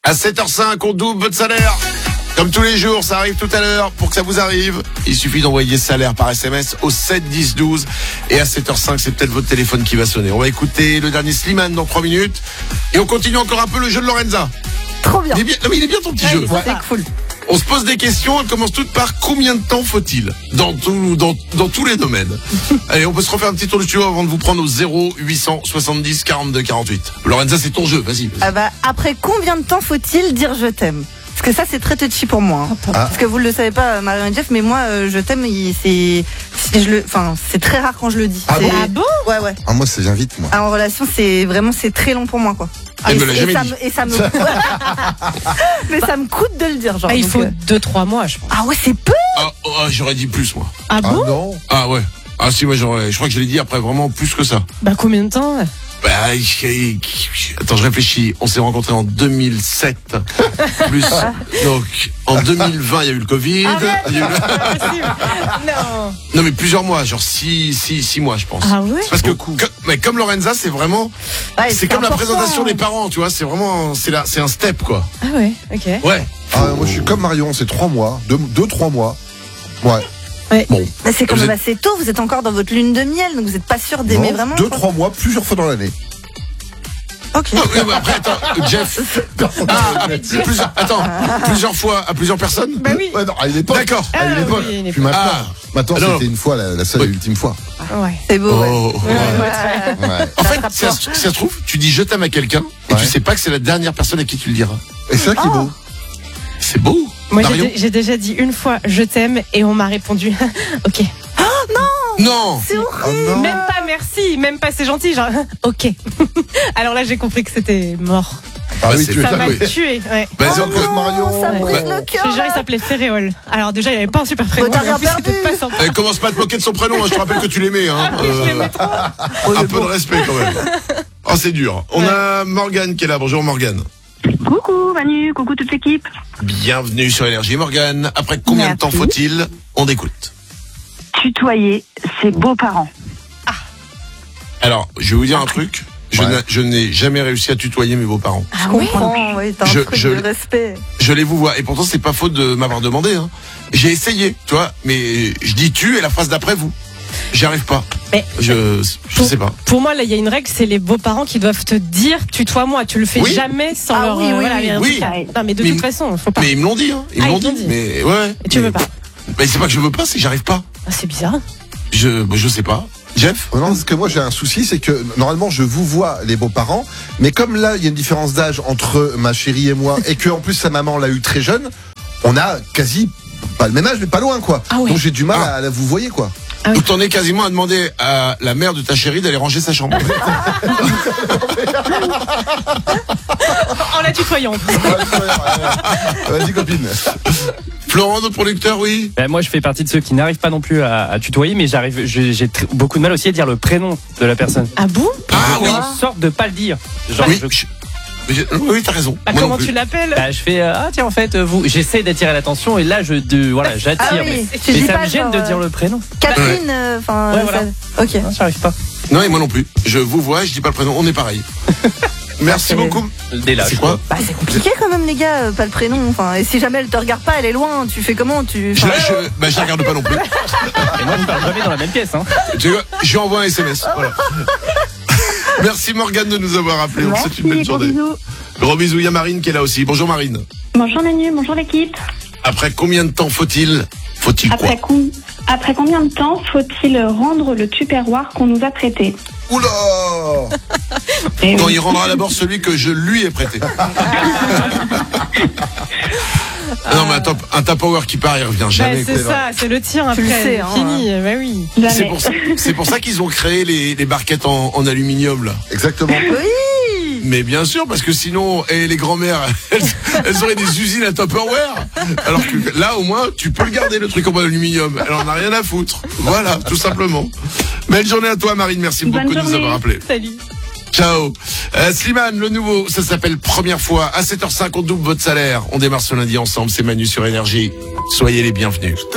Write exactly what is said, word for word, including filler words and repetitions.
À sept heures cinq, on double votre salaire. Comme tous les jours, ça arrive tout à l'heure. Pour que ça vous arrive, il suffit d'envoyer salaire par S M S au sept dix douze. Et à sept heures cinq, c'est peut-être votre téléphone qui va sonner. On va écouter le dernier Slimane dans trois minutes. Et on continue encore un peu le jeu de Lorenza. Trop bien. Il est bien, non mais il est bien ton petit ouais, jeu. C'est cool. On se pose des questions, elles commencent toutes par combien de temps faut-il dans, tout, dans, dans tous les domaines. Allez, on peut se refaire un petit tour du studio avant de vous prendre au zéro huit cent soixante-dix quarante-deux quarante-huit. Lorenza, c'est ton jeu, vas-y. vas-y. Ah bah, après combien de temps faut-il dire je t'aime ? Parce que ça, c'est très touchy pour moi. Hein. Ah. Parce que vous ne le savez pas, Marion et Jeff, mais moi, euh, je t'aime, il- c'est, si je le, enfin, c'est très rare quand je le dis. Ah C'est- bon Ah bon ? Ouais, ouais. Ah, moi, ça vient vite, moi. Ah, en relation, c'est vraiment, c'est très long pour moi, quoi. Elle et, me l'a et jamais ça dit. me, et ça me, mais ça me coûte de le dire, genre. Ah, il donc, faut euh, deux trois mois, je pense. Ah ouais, c'est peu. Ah, oh, ah, j'aurais dit plus, moi. Ah Ah bon ? non. Ah ouais. Ah si, moi j'aurais. Je crois que je l'ai dit après vraiment plus que ça. Bah combien de temps ? Bah, il- attends, je réfléchis. On s'est rencontrés en deux mille sept. Plus. Donc, en deux mille vingt, il y a eu le Covid. Arrête. Il y a eu le- Non. Non, mais plusieurs mois, genre six, six, six mois, je pense. Ah ouais ? Parce que, que- mais comme Lorenza, c'est vraiment, Ouais, c'est comme la important. présentation des parents, tu vois. C'est vraiment, c'est là, c'est un step, quoi. Ah ouais, ok. Ouais. Ah, moi, je suis comme Marion, c'est trois mois. Deux, deux, trois mois. Ouais. Bon. Mais c'est quand Vous même êtes- assez tôt, vous êtes encore dans votre lune de miel, donc vous n'êtes pas sûr d'aimer Non, vraiment. Deux, quoi. trois mois, plusieurs fois dans l'année. Ok. Ah, oui, mais après, attends, Jeff. Ah, ah, plusieurs, attends, plusieurs fois à plusieurs personnes. Bah oui. Ouais, non, à une époque. D'accord. À une Ah, époque. oui, une époque. Puis maintenant, Ah. maintenant Alors. c'était une fois, la, la seule Oui. et ultime fois. Ouais. C'est beau, ouais. Oh. Ouais. Ouais. En fait, Rattrape-toi. si ça, se- si ça se trouve, tu dis je t'aime à quelqu'un et Ouais. tu sais pas que c'est la dernière personne à qui tu le diras. Et c'est ça qui est beau. C'est beau. Moi, j'ai, Marion dé- j'ai déjà dit une fois je t'aime et on m'a répondu ok. Non. C'est horrible. Oh non. Même pas merci, même pas c'est gentil, genre ok. Alors là, j'ai compris que c'était mort. Ah Bah, oui, c'est tu es pas Ça là. m'a oui. tué. Ouais. Bah, c'est Oh encore- non, Marion. ça me brise Ouais. le cœur. Ce genre, il s'appelait Féréol. Alors déjà, il n'y avait pas un super prénom. Mais t'as et en rien plus, c'était perdu. pas sympa. Eh, commence pas à te moquer de son prénom, hein, je te rappelle que tu l'aimais. Hein. Je l'aimais Euh, trop. un peu de respect quand même. Oh, c'est dur. On Ouais. a Morgane qui est là. Bonjour Morgane. Coucou Manu, coucou toute l'équipe. Bienvenue sur Énergie Morgane. Après combien de temps Merci. faut-il? On écoute. Tutoyer ses beaux-parents. Alors, je vais vous dire un truc. Je, Ouais. n'ai- je n'ai jamais réussi à tutoyer mes beaux-parents. Ah Je ouais. comprends, oui, t'as un Je- truc je- de respect. Je les vous vois. Et pourtant, c'est pas faute de m'avoir demandé. Hein. J'ai essayé, tu vois. Mais je dis tu et la phrase d'après vous. J'y arrive pas. Mais Je, je sais pas. pour moi, là, il y a une règle, c'est les beaux-parents qui doivent te dire tutoie-moi. Tu le fais Oui. jamais sans Ah leur. oui, euh, oui, voilà, oui. il y a un Oui. truc à- Non, mais de Mais- toute façon, faut pas. Mais ils me l'ont dit. Hein. Ils me Ah, l'ont ils t'ont dit. dit. Mais ouais. Et tu mais- veux pas. Mais c'est pas que je veux pas, c'est que j'arrive pas. Ah, c'est bizarre. Je, je sais pas. Jeff? Non, parce que moi j'ai un souci, c'est que normalement je vous vois les beaux-parents, mais comme là il y a une différence d'âge entre ma chérie et moi, et que en plus sa maman l'a eu très jeune, on a quasi pas le même âge, mais pas loin quoi. Ah ouais. Donc j'ai du mal Ah. à la vous voyez quoi. Ah oui. Donc t'en es quasiment à demander à la mère de ta chérie d'aller ranger sa chambre. En la tutoyant. Vas-y copine. Florent, notre producteur, oui. Ben, moi, je fais partie de ceux qui n'arrivent pas non plus à, à tutoyer, mais j'arrive, j'ai j'ai tr- beaucoup de mal aussi à dire le prénom de la personne. Ah bon? Ah Je oui. fais en sorte de pas le dire. Genre, Oui, je, je- je- oui, t'as raison. Bah, Moi non comment plus. tu l'appelles? bah, je fais euh, ah tiens en fait euh, vous, j'essaie d'attirer l'attention et là je, de, voilà, j'attire. Ah oui, mais tu mais dis ça pas me gêne genre, de euh, dire le prénom. Catherine, enfin. Ouais, voilà. Ok. Non, j'arrive pas. Non, et moi non plus. Je vous vois, je dis pas le prénom, on est pareil. Merci c'est- beaucoup. Dès là. C'est quoi? Bah, c'est compliqué quand même, les gars, euh, pas le prénom. Enfin, et si jamais elle te regarde pas, elle est loin. Tu fais comment? Tu. Je, enfin, je, bah, je la regarde pas non plus. Et moi je parle jamais dans la même pièce. Hein. Tu vois, je lui envoie un S M S. Voilà. Merci Morgane de nous avoir appelé. On vous souhaite une belle Merci, gros journée. bisous. Gros bisous, il y a Marine qui est là aussi. Bonjour Marine. Bonjour Manu, bonjour l'équipe. Après combien de temps faut-il Faut-il quoi Après, com- Après combien de temps faut-il rendre le tupperware qu'on nous a prêté? Oula. Et Quand oui. il rendra d'abord celui que je lui ai prêté. Ah non mais attends, un Tupperware qui part, il revient Bah, jamais. c'est quoi. ça, c'est le tien après. Tu le sais, hein. Fini, bah oui. Jamais. C'est pour ça, c'est pour ça qu'ils ont créé les, les barquettes en, en aluminium là. Exactement. Oui. Mais bien sûr, parce que sinon, et les grand-mères, elles, elles auraient des usines à Tupperware. Alors que là, au moins, tu peux le garder, le truc en aluminium. Elle en a rien à foutre. Voilà, tout simplement. Belle journée à toi, Marine. Merci Bonne beaucoup de nous journée. avoir appelés. Salut. Ciao. Euh, Slimane, le nouveau, ça s'appelle Première fois. À sept heures cinq, on double votre salaire. On démarre ce lundi ensemble. C'est Manu sur Énergie. Soyez les bienvenus.